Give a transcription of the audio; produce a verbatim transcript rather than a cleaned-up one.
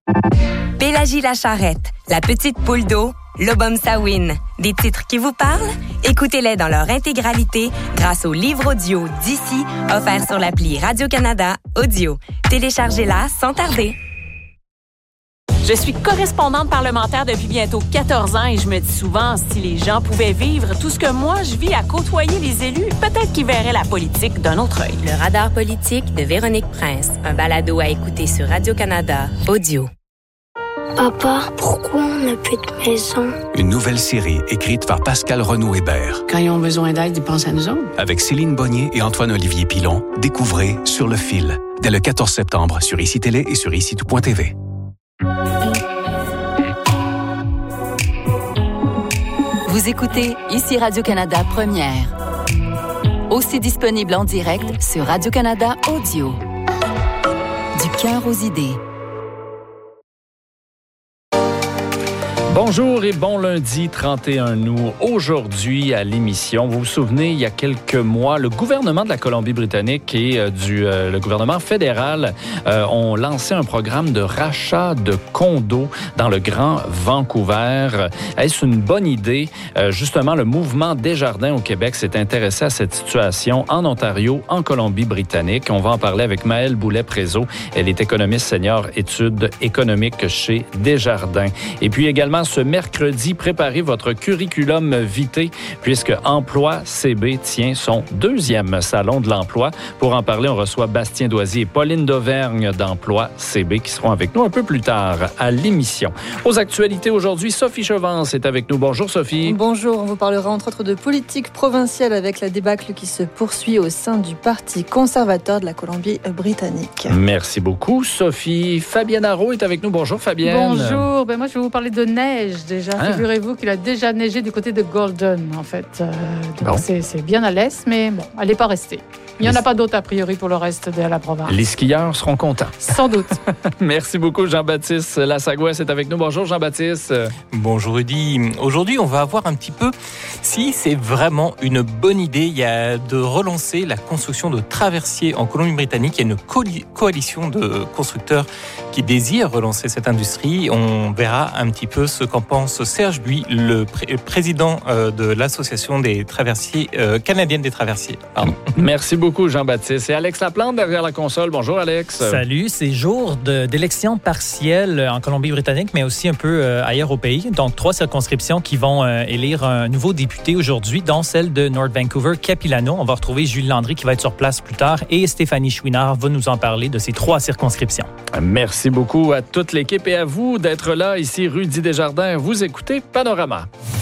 Pélagie la Charrette, La petite poule d'eau, L'Obom Sawin. Des titres qui vous parlent? Écoutez-les dans leur intégralité grâce au livre audio d'ici, offert sur l'appli Radio-Canada Audio. Téléchargez-la sans tarder. Je suis correspondante parlementaire depuis bientôt quatorze ans et je me dis souvent, si les gens pouvaient vivre tout ce que moi je vis à côtoyer les élus, peut-être qu'ils verraient la politique d'un autre œil. Le radar politique de Véronique Prince, un balado à écouter sur Radio-Canada Audio. Papa, pourquoi on n'a plus de maison? Une nouvelle série écrite par Pascal Renaud-Hébert. Quand ils ont besoin d'aide, ils pensent à nous autres. Avec Céline Bonnier et Antoine-Olivier Pilon, découvrez Sur le fil, dès le quatorze septembre sur I C I Télé et sur I C I tout point T V. Vous écoutez ici Radio-Canada Première. Aussi disponible en direct sur Radio-Canada Audio. Du cœur aux idées. Bonjour et bon lundi trente et un août. Aujourd'hui à l'émission, vous vous souvenez, il y a quelques mois, le gouvernement de la Colombie-Britannique et euh, du, euh, le gouvernement fédéral euh, ont lancé un programme de rachat de condos dans le Grand Vancouver. Est-ce une bonne idée? Euh, justement, le mouvement Desjardins au Québec s'est intéressé à cette situation en Ontario, en Colombie-Britannique. On va en parler avec Maëlle Boulet-Prézeau. Elle est économiste senior études économiques chez Desjardins. Et puis également, ce mercredi, préparez votre curriculum vitae puisque Emploi C B tient son deuxième salon de l'emploi. Pour en parler, on reçoit Bastien Doisier et Pauline Dauvergne d'Emploi C B qui seront avec nous un peu plus tard à l'émission. Aux actualités aujourd'hui, Sophie Chevance est avec nous. Bonjour Sophie. Bonjour, on vous parlera entre autres de politique provinciale avec la débâcle qui se poursuit au sein du Parti conservateur de la Colombie-Britannique. Merci beaucoup Sophie. Fabienne Haro est avec nous. Bonjour Fabienne. Bonjour, ben moi je vais vous parler de neige déjà. Ah. Figurez-vous qu'il a déjà neigé du côté de Golden, en fait. Euh, donc bon. c'est, c'est bien à l'est, mais bon, elle n'est pas restée. Il n'y en a pas d'autres, a priori, pour le reste de la province. Les skieurs seront contents. Sans doute. Merci beaucoup, Jean-Baptiste Lassagouès est avec nous. Bonjour, Jean-Baptiste. Bonjour, Rudy. Aujourd'hui, on va voir un petit peu si c'est vraiment une bonne idée il y a de relancer la construction de traversiers en Colombie-Britannique. Il y a une co- coalition de constructeurs qui désirent relancer cette industrie. On verra un petit peu ce qu'en pense Serge Buis, le pré- président euh, de l'Association des traversiers, euh, canadienne des traversiers. Pardon. Merci beaucoup. beaucoup, Jean-Baptiste. Et Alex Laplante derrière la console. Bonjour, Alex. Salut. C'est jour de, d'élection partielle en Colombie-Britannique, mais aussi un peu euh, ailleurs au pays. Donc, trois circonscriptions qui vont euh, élire un nouveau député aujourd'hui, dont celle de North Vancouver-Capilano. On va retrouver Jules Landry qui va être sur place plus tard et Stéphanie Chouinard va nous en parler de ces trois circonscriptions. Merci beaucoup à toute l'équipe et à vous d'être là. Ici, Rudy Desjardins. Vous écoutez Panorama.